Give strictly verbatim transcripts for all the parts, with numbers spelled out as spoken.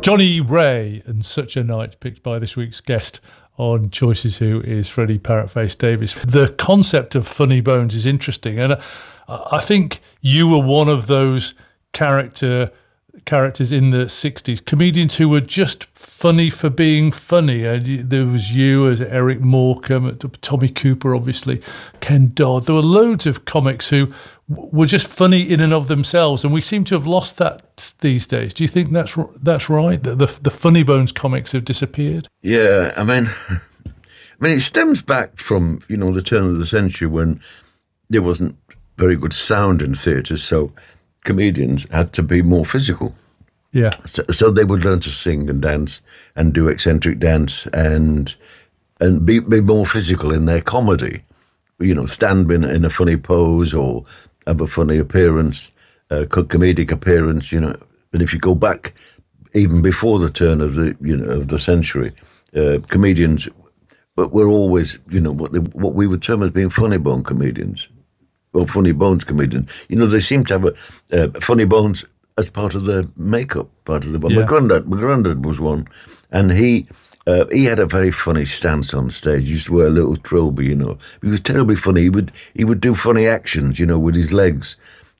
Johnny Ray, and Such a Night, picked by this week's guest on Choices Who is Freddie Parrotface Davies. The concept of funny bones is interesting, and I think you were one of those character characters in the sixties, comedians who were just funny for being funny. And there was you as Eric Morecambe, Tommy Cooper, obviously, Ken Dodd. There were loads of comics who were just funny in and of themselves, and we seem to have lost that these days. Do you think that's that's right, that the the funny bones comics have disappeared? Yeah, I mean, I mean, it stems back from, you know, the turn of the century when there wasn't very good sound in theatres, so comedians had to be more physical. Yeah. So, so they would learn to sing and dance and do eccentric dance and and be, be more physical in their comedy. You know, stand in, in a funny pose or have a funny appearance, a comedic appearance, you know. And if you go back even before the turn of the, you know, of the century, uh, comedians but were always, you know, what they, what we would term as being funny bone comedians. Or funny bones comedian. You know, they seem to have a, uh, funny bones as part of the makeup, part of the. Yeah. My granddad, my granddad was one, and he uh, he had a very funny stance on stage. He used to wear a little trilby, you know. He was terribly funny. He would he would do funny actions, you know, with his legs,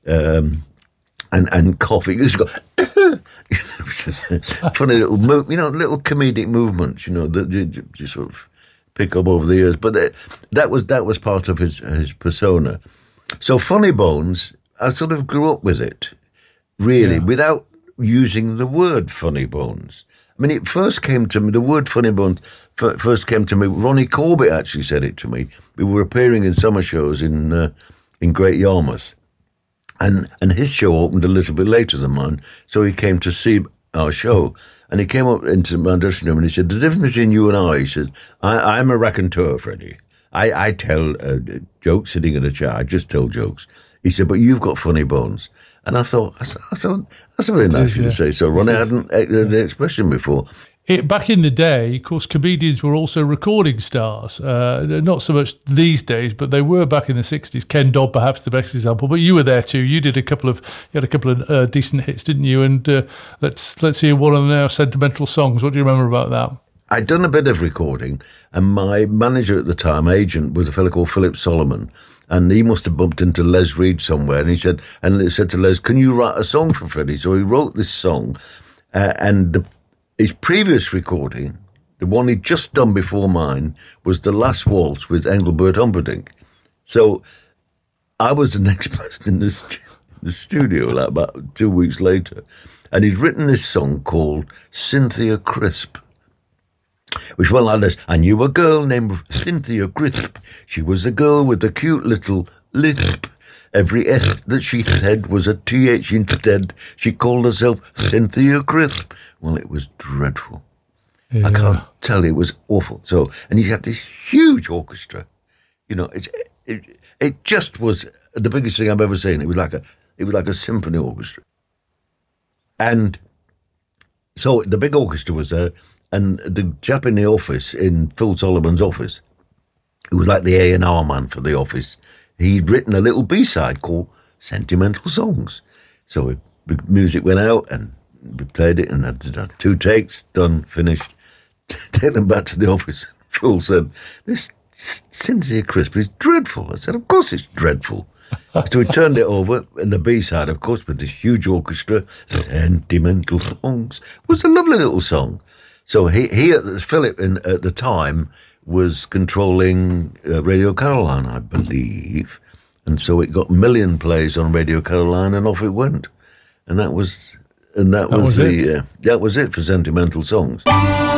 um, and and coughing. He used to go, just funny little move, you know, little comedic movements, you know, that you just sort of pick up over the years. But that, that was that was part of his his persona. So funny bones, I sort of grew up with it, really, yeah. without using the word funny bones. I mean, it first came to me, the word funny bones first came to me, Ronnie Corbett actually said it to me. We were appearing in summer shows in uh, in Great Yarmouth, and, and his show opened a little bit later than mine, so he came to see our show, and he came up into my dressing room and he said, the difference between you and I, he said, I, I'm a raconteur, Freddie. I, I tell uh, jokes sitting in a chair. I just tell jokes. He said, but you've got funny bones. And I thought, I thought that's very nice of you to say so, Ron. I hadn't heard the expression before. It, back in the day, of course, comedians were also recording stars. Uh, not so much these days, but they were back in the sixties. Ken Dodd, perhaps the best example. But you were there too. You did a couple of, you had a couple of uh, decent hits, didn't you? And uh, let's let's hear one of them now. Sentimental Songs. What do you remember about that? I'd done a bit of recording, and my manager at the time, agent, was a fellow called Philip Solomon, and he must have bumped into Les Reed somewhere, and he said, and he said to Les, can you write a song for Freddie? So he wrote this song, uh, and the, his previous recording, the one he'd just done before mine, was The Last Waltz with Engelbert Humperdinck. So I was the next person in this, the studio, like about two weeks later, and he'd written this song called Cynthia Crisp, which went like this. I knew a girl named Cynthia Crisp. She was a girl with a cute little lisp. Every S that she said was a T H instead. She called herself Cynthia Crisp. Well, it was dreadful. Yeah. I can't tell you, it was awful. So, and he had this huge orchestra. You know, it, it it just was the biggest thing I've ever seen. It was like a it was like a symphony orchestra. And so the big orchestra was there. And the chap in the office, in Phil Solomon's office, who was like the A and R man for the office, he'd written a little B-side called Sentimental Songs. So the music went out and we played it and had two takes, done, finished. Take them back to the office. Phil said, this Cynthia Crisp is dreadful. I said, of course it's dreadful. So we turned it over, and the B-side, of course, with this huge orchestra, Sentimental Songs, was a lovely little song. So he, he Philip, in, at the time, was controlling uh, Radio Caroline, I believe. And so it got a million plays on Radio Caroline, and off it went. And that was, and that, that was, was the, uh, that was it for Sentimental Songs.